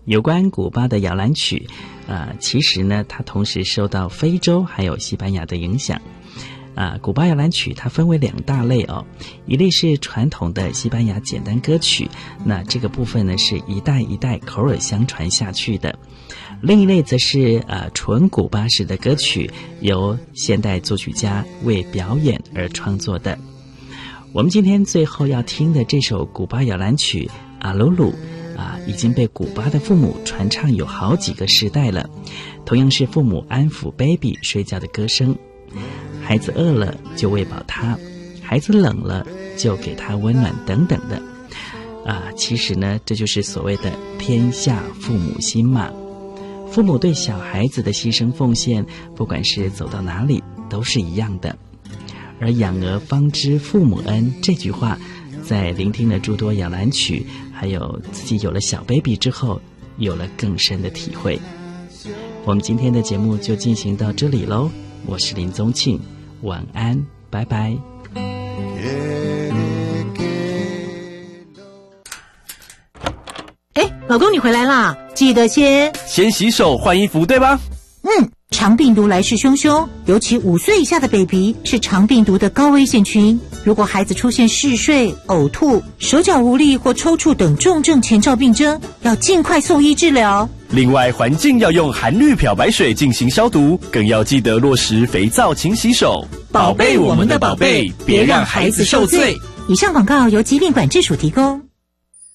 有关古巴的摇篮曲，其实呢，它同时受到非洲还有西班牙的影响。古巴摇篮曲它分为2大类哦，一类是传统的西班牙简单歌曲，那这个部分呢是一代一代口耳相传下去的。另一类则是纯古巴式的歌曲，由现代作曲家为表演而创作的。我们今天最后要听的这首古巴摇篮曲阿鲁鲁已经被古巴的父母传唱有好几个时代了，同样是父母安抚 baby 睡觉的歌声。孩子饿了就喂饱他，孩子冷了就给他温暖等等的。其实呢，这就是所谓的天下父母心嘛。父母对小孩子的牺牲奉献，不管是走到哪里都是一样的。而养儿方知父母恩这句话，在聆听了诸多摇篮曲，还有自己有了小 baby 之后，有了更深的体会。我们今天的节目就进行到这里咯，我是林宗庆，晚安，拜拜。 老公你回来啦，记得先洗手换衣服对吧？ 肠病毒来势汹汹，尤其5岁以下的 baby 是肠病毒的高危险群。如果孩子出现嗜睡、呕吐、手脚无力或抽搐等重症前兆病征，要尽快送医治疗。 另外，环境要用含氯漂白水进行消毒，更要记得落实肥皂勤洗手。宝贝我们的宝贝，别让孩子受罪。 以上广告由疾病管制署提供。